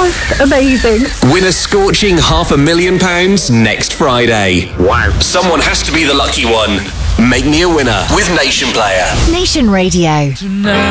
Oh, amazing. Win a scorching £500,000 next Friday. Wow. Someone has to be the lucky one. Make me a winner with Nation Player. Nation Radio. Tonight.